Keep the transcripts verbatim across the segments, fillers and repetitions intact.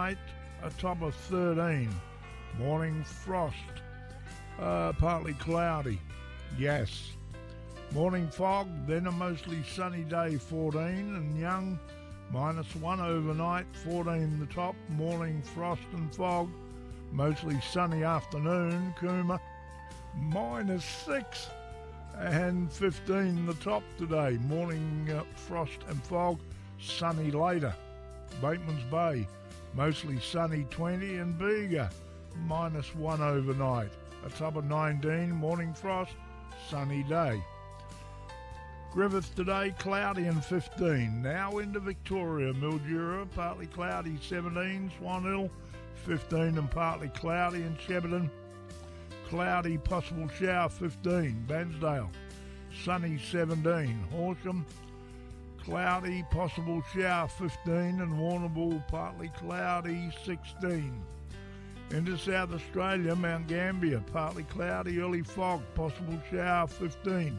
overnight, a top of thirteen. Morning frost, uh, partly cloudy, yes. Morning fog, then a mostly sunny day, fourteen. And Young, minus one overnight, fourteen the top. Morning frost and fog, mostly sunny afternoon. Cooma, minus six and fifteen the top today. Morning uh, frost and fog, sunny later. Bateman's Bay, mostly sunny, twenty. And Bega, minus one overnight, a top of nineteen. Morning frost, sunny day. Griffith today, cloudy and fifteen. Now into Victoria, Mildura, partly cloudy, seventeen. Swan Hill, fifteen and partly cloudy. In Shepparton, cloudy, possible shower, fifteen. Bansdale, sunny, seventeen. Horsham, cloudy, possible shower, fifteen. And Warrnambool, partly cloudy, sixteen. Into South Australia, Mount Gambier, partly cloudy, early fog, possible shower, fifteen.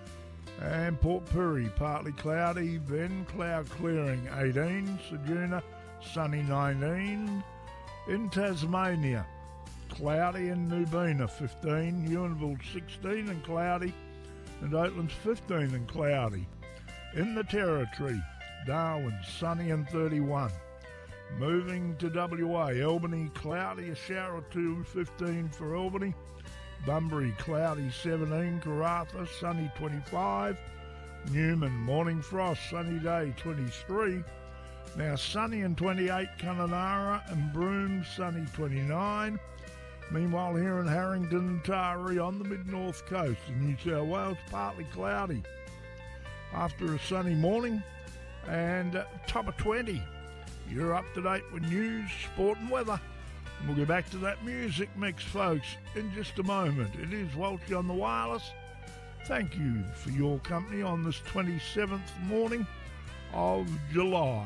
And Port Pirie, partly cloudy, then cloud clearing, eighteen. Ceduna, sunny, nineteen. In Tasmania, cloudy. In Nubina, fifteen. Ewanville, sixteen and cloudy. And Oatlands, fifteen and cloudy. In the Territory, Darwin, sunny and thirty-one. Moving to W A, Albany, cloudy, a shower or two, fifteen for Albany. Bunbury, cloudy, seventeen. Karratha, sunny, twenty-five. Newman, morning frost, sunny day, twenty-three. Now sunny and twenty-eight, Kununurra and Broome, sunny, twenty-nine. Meanwhile, here in Harrington and Taree on the mid-north coast of New South Wales, partly cloudy. After a sunny morning and uh, top of twenty. You're up to date with news, sport and weather. And we'll get back to that music mix, folks, in just a moment. It is Walshy on the wireless. Thank you for your company on this twenty-seventh morning of July.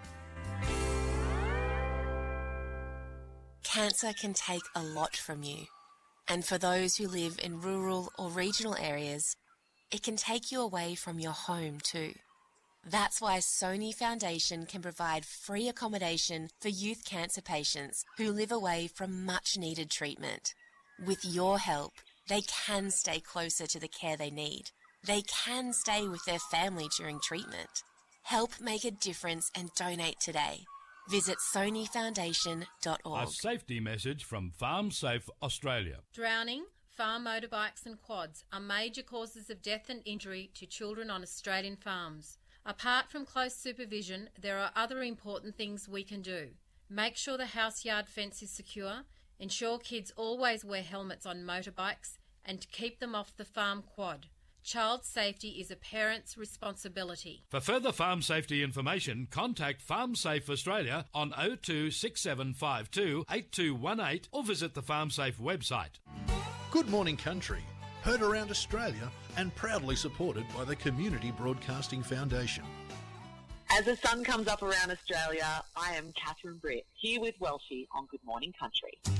Cancer can take a lot from you. And for those who live in rural or regional areas, it can take you away from your home too. That's why Sony Foundation can provide free accommodation for youth cancer patients who live away from much-needed treatment. With your help, they can stay closer to the care they need. They can stay with their family during treatment. Help make a difference and donate today. Visit sony foundation dot org. A safety message from Farm Safe Australia. Drowning, farm motorbikes and quads are major causes of death and injury to children on Australian farms. Apart from close supervision, there are other important things we can do. Make sure the house yard fence is secure, ensure kids always wear helmets on motorbikes, and keep them off the farm quad. Child safety is a parent's responsibility. For further farm safety information, contact Farm Safe Australia on oh two six seven five two eight two one eight or visit the Farm Safe website. Good morning, country. Heard around Australia and proudly supported by the Community Broadcasting Foundation. As the sun comes up around Australia, I am Catherine Britt, here with Welshie on Good Morning Country.